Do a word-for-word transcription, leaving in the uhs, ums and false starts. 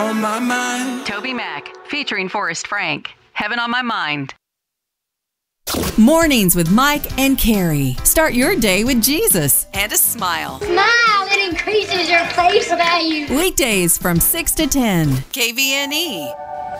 On my mind. Toby Mac, featuring Forrest Frank. Heaven on My Mind. Mornings with Mike and Carrie. Start your day with Jesus and a smile. Smile, it increases your face value. Weekdays from six to ten. K V N E.